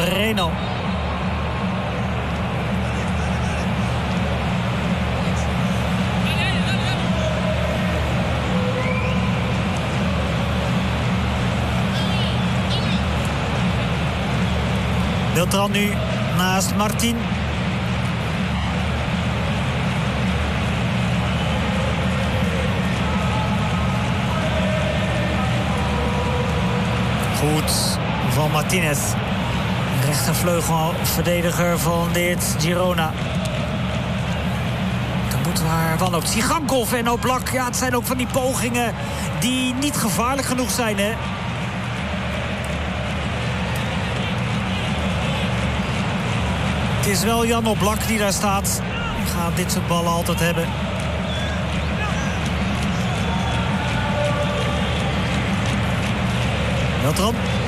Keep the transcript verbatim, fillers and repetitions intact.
Moreno. Beltran nu naast Martin. Goed van Martinez. Rechtervleugelverdediger van dit Girona. Dan moeten we haar wanhoop. Sigankov en Oblak. Ja, het zijn ook van die pogingen die niet gevaarlijk genoeg zijn, hè. Het is wel Jan Oblak die daar staat. Die gaat dit soort ballen altijd hebben. Beltran.